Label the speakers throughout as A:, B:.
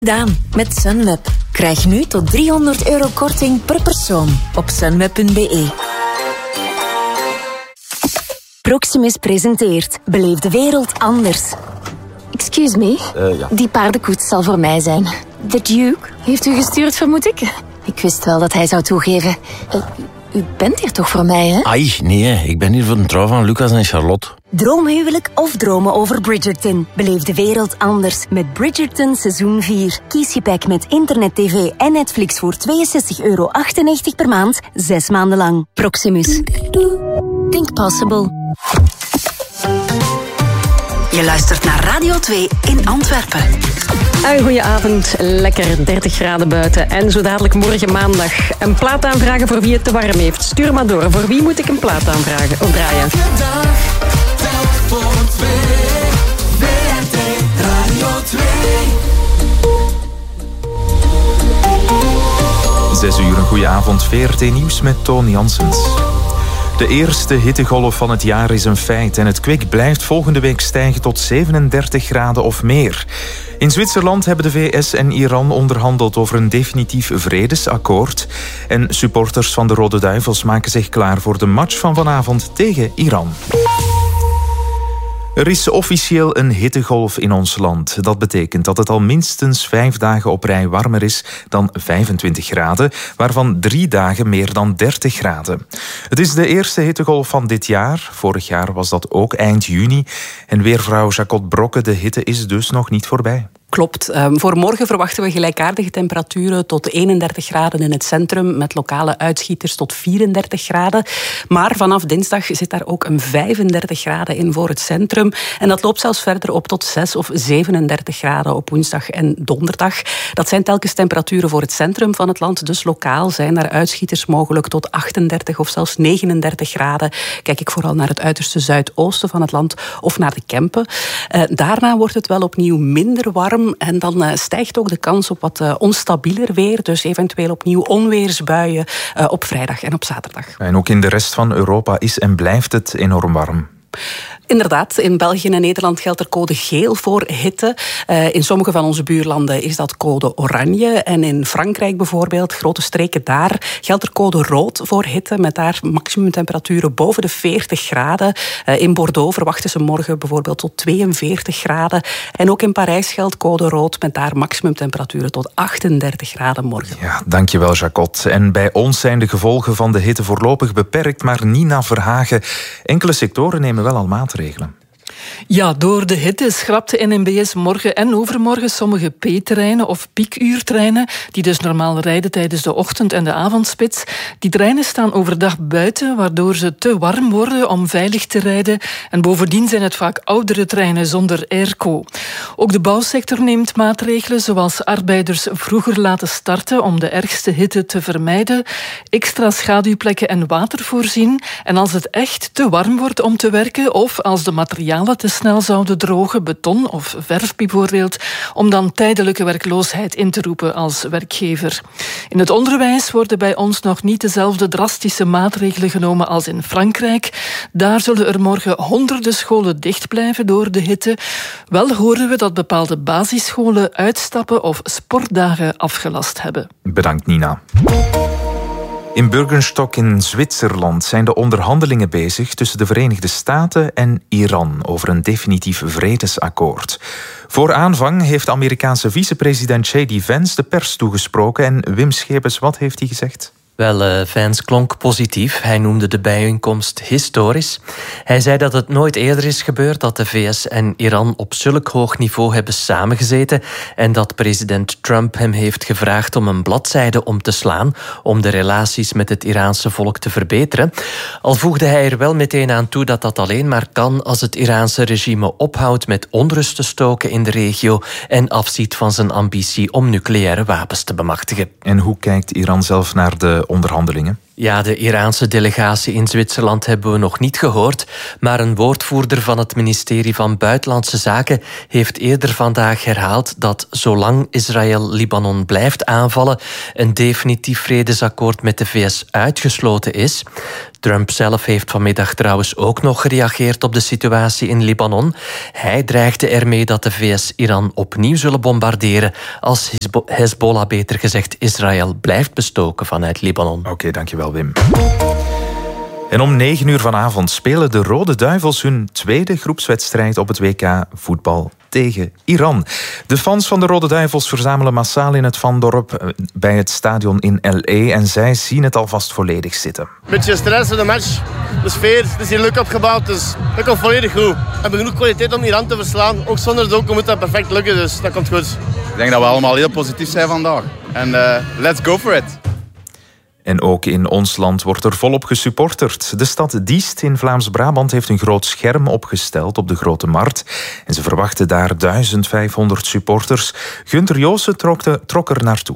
A: Daan, met Sunweb. Krijg nu tot €300 korting per persoon op sunweb.be. Proximus presenteert Beleef de wereld anders. Excuse me,
B: Ja.
A: Die paardenkoets zal voor mij zijn. De Duke heeft u gestuurd, vermoed ik? Ik wist wel dat hij zou toegeven. U bent hier toch voor mij, hè?
B: Ai, nee, ik ben hier voor de trouw van Lucas en Charlotte.
A: Droomhuwelijk of dromen over Bridgerton. Beleef de wereld anders met Bridgerton seizoen 4. Kies je pack met internet, tv en Netflix voor €62,98 per maand, 6 maanden lang. Proximus. Think possible. Je luistert naar Radio 2 in Antwerpen.
C: Goedenavond, lekker 30 graden buiten. En zo dadelijk morgen maandag een plaat aanvragen voor wie het te warm heeft. Stuur maar door. Voor wie moet ik een plaat aanvragen of draaien?
D: Voor 2, VRT Radio 2.
E: 6 uur, een goede avond. VRT Nieuws met Toon Janssens. De eerste hittegolf van het jaar is een feit en het kwik blijft volgende week stijgen tot 37 graden of meer. In Zwitserland hebben de VS en Iran onderhandeld over een definitief vredesakkoord. En supporters van de Rode Duivels maken zich klaar voor de match van vanavond tegen Iran. Er is officieel een hittegolf in ons land. Dat betekent dat het al minstens 5 dagen op rij warmer is dan 25 graden, waarvan 3 dagen meer dan 30 graden. Het is de eerste hittegolf van dit jaar. Vorig jaar was dat ook eind juni. En weervrouw Jacot Brokke, de hitte is dus nog niet voorbij.
F: Klopt. Voor morgen verwachten we gelijkaardige temperaturen tot 31 graden in het centrum, met lokale uitschieters tot 34 graden. Maar vanaf dinsdag zit daar ook een 35 graden in voor het centrum. En dat loopt zelfs verder op tot 6 of 37 graden op woensdag en donderdag. Dat zijn telkens temperaturen voor het centrum van het land. Dus lokaal zijn daar uitschieters mogelijk tot 38 of zelfs 39 graden. Kijk ik vooral naar het uiterste zuidoosten van het land of naar de Kempen. Daarna wordt het wel opnieuw minder warm. En dan stijgt ook de kans op wat onstabieler weer. Dus eventueel opnieuw onweersbuien op vrijdag en op zaterdag.
E: En ook in de rest van Europa is en blijft het enorm warm.
F: Inderdaad, in België en Nederland geldt er code geel voor hitte. In sommige van onze buurlanden is dat code oranje. En in Frankrijk bijvoorbeeld, grote streken daar, geldt er code rood voor hitte. Met daar maximumtemperaturen boven de 40 graden. In Bordeaux verwachten ze morgen bijvoorbeeld tot 42 graden. En ook in Parijs geldt code rood met daar maximumtemperaturen tot 38 graden morgen.
E: Ja, dankjewel Jacot. En bij ons zijn de gevolgen van de hitte voorlopig beperkt, maar Nina Verhagen. Enkele sectoren nemen wel al maatregelen.
G: Ja, door de hitte schrapt de NMBS morgen en overmorgen sommige P-treinen of piekuurtreinen, die dus normaal rijden tijdens de ochtend- en de avondspits. Die treinen staan overdag buiten, waardoor ze te warm worden om veilig te rijden. En bovendien zijn het vaak oudere treinen zonder airco. Ook de bouwsector neemt maatregelen, zoals arbeiders vroeger laten starten om de ergste hitte te vermijden, extra schaduwplekken en water voorzien. En als het echt te warm wordt om te werken, of als de materialen te snel zouden drogen, beton of verf bijvoorbeeld, om dan tijdelijke werkloosheid in te roepen als werkgever. In het onderwijs worden bij ons nog niet dezelfde drastische maatregelen genomen als in Frankrijk. Daar zullen er morgen honderden scholen dicht blijven door de hitte. Wel horen we dat bepaalde basisscholen uitstappen of sportdagen afgelast hebben.
E: Bedankt Nina. In Bürgenstock in Zwitserland zijn de onderhandelingen bezig tussen de Verenigde Staten en Iran over een definitief vredesakkoord. Voor aanvang heeft Amerikaanse vicepresident J.D. Vance de pers toegesproken. En Wim Schepens, wat heeft hij gezegd?
H: Wel, Vance klonk positief. Hij noemde de bijeenkomst historisch. Hij zei dat het nooit eerder is gebeurd dat de VS en Iran op zulk hoog niveau hebben samengezeten en dat president Trump hem heeft gevraagd om een bladzijde om te slaan om de relaties met het Iraanse volk te verbeteren. Al voegde hij er wel meteen aan toe dat dat alleen maar kan als het Iraanse regime ophoudt met onrust te stoken in de regio en afziet van zijn ambitie om nucleaire wapens te bemachtigen.
E: En hoe kijkt Iran zelf naar de onderhandelingen?
H: Ja, de Iraanse delegatie in Zwitserland hebben we nog niet gehoord, maar een woordvoerder van het ministerie van Buitenlandse Zaken heeft eerder vandaag herhaald dat zolang Israël Libanon blijft aanvallen, een definitief vredesakkoord met de VS uitgesloten is. Trump zelf heeft vanmiddag trouwens ook nog gereageerd op de situatie in Libanon. Hij dreigde ermee dat de VS Iran opnieuw zullen bombarderen als Hezbollah, beter gezegd Israël, blijft bestoken vanuit Libanon.
E: Oké, dankjewel Wim. En om 9 uur vanavond spelen de Rode Duivels hun tweede groepswedstrijd op het WK voetbal tegen Iran. De fans van de Rode Duivels verzamelen massaal in het Vandorp bij het stadion in L.A. en zij zien het alvast volledig zitten.
I: Beetje stress voor de match. De sfeer is hier leuk opgebouwd, dus dat komt volledig goed. We hebben genoeg kwaliteit om Iran te verslaan. Ook zonder Doku moet dat perfect lukken, dus dat komt goed.
J: Ik denk dat we allemaal heel positief zijn vandaag. En let's go for it.
E: En ook in ons land wordt er volop gesupporterd. De stad Diest in Vlaams-Brabant heeft een groot scherm opgesteld op de Grote Markt. En ze verwachten daar 1500 supporters. Gunther Joossen trok er naartoe.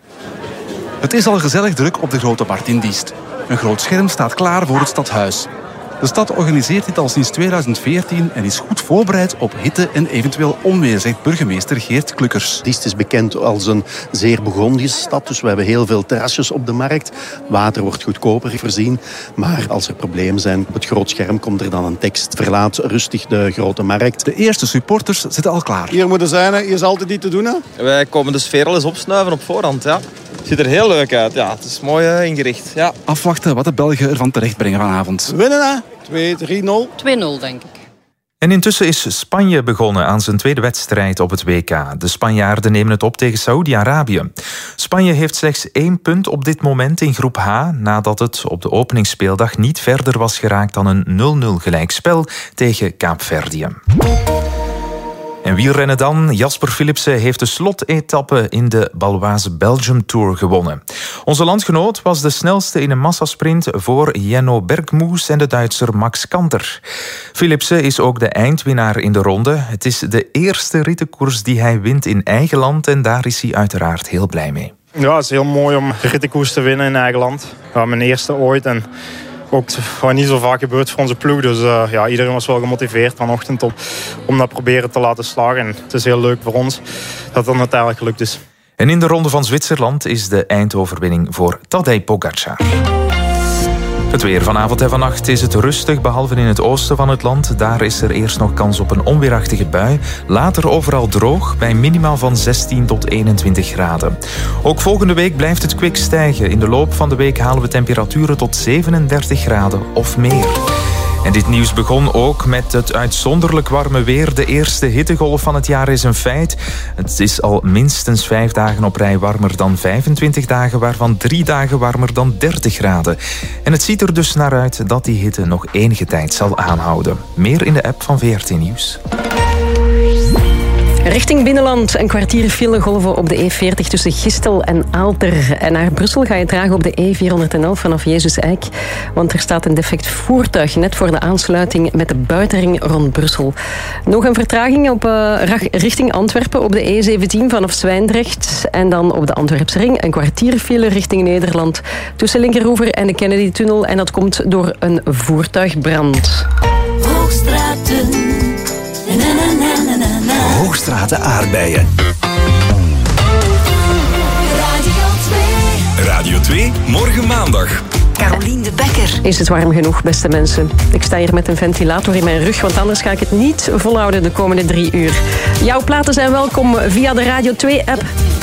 K: Het is al gezellig druk op de Grote Markt in Diest. Een groot scherm staat klaar voor het stadhuis. De stad organiseert dit al sinds 2014 en is goed voorbereid op hitte en eventueel onweer, zegt burgemeester Geert Klukkers.
L: Diest is bekend als een zeer Bourgondische stad, dus we hebben heel veel terrasjes op de markt. Water wordt goedkoper voorzien, maar als er problemen zijn op het groot scherm komt er dan een tekst. Verlaat rustig de Grote Markt.
K: De eerste supporters zitten al klaar.
M: Hier moeten zijn, hier is altijd iets te doen. Hè?
N: Wij komen de sfeer al eens opsnuiven op voorhand. Ja. Het ziet er heel leuk uit. Ja, het is mooi ingericht. Ja.
K: Afwachten wat de Belgen ervan terechtbrengen vanavond.
M: Winnen hè? 2-3-0. 2-0
O: denk ik.
E: En intussen is Spanje begonnen aan zijn tweede wedstrijd op het WK. De Spanjaarden nemen het op tegen Saoedi-Arabië. Spanje heeft slechts 1 punt op dit moment in groep H, nadat het op de openingsspeeldag niet verder was geraakt dan een 0-0 gelijkspel tegen Kaapverdië. En wielrennen dan. Jasper Philipsen heeft de slotetappe in de Baloise Belgium Tour gewonnen. Onze landgenoot was de snelste in een massasprint voor Jenno Bergmoes en de Duitser Max Kanter. Philipsen is ook de eindwinnaar in de ronde. Het is de eerste rittenkoers die hij wint in eigen land en daar is hij uiteraard heel blij mee.
P: Ja, het is heel mooi om de rittenkoers te winnen in eigen land. Ja, mijn eerste ooit en ook wat niet zo vaak gebeurt voor onze ploeg. Dus iedereen was wel gemotiveerd vanochtend om dat proberen te laten slagen. En het is heel leuk voor ons dat het uiteindelijk gelukt is.
E: En in de Ronde van Zwitserland is de eindoverwinning voor Tadej Pogačar. Het weer vanavond en vannacht is het rustig, behalve in het oosten van het land. Daar is er eerst nog kans op een onweerachtige bui. Later overal droog, bij minimaal van 16 tot 21 graden. Ook volgende week blijft het kwik stijgen. In de loop van de week halen we temperaturen tot 37 graden of meer. En dit nieuws begon ook met het uitzonderlijk warme weer. De eerste hittegolf van het jaar is een feit. Het is al minstens 5 dagen op rij warmer dan 25 dagen... waarvan 3 dagen warmer dan 30 graden. En het ziet er dus naar uit dat die hitte nog enige tijd zal aanhouden. Meer in de app van VRT Nieuws.
C: Richting binnenland een kwartier filegolven op de E40 tussen Gistel en Aalter. En naar Brussel ga je dragen op de E411 vanaf Jezus Eik. Want er staat een defect voertuig net voor de aansluiting met de buitenring rond Brussel. Nog een vertraging op richting Antwerpen op de E17 vanaf Zwijndrecht. En dan op de Antwerpse ring een kwartier file richting Nederland tussen Linkeroever en de Kennedy-tunnel. En dat komt door een voertuigbrand.
D: Hoogstraten.
Q: Hoogstraten aardbeien. Radio 2, morgen maandag.
A: Carolien de Bekker.
C: Is het warm genoeg, beste mensen? Ik sta hier met een ventilator in mijn rug, want anders ga ik het niet volhouden de komende 3 uur. Jouw platen zijn welkom via de Radio 2-app.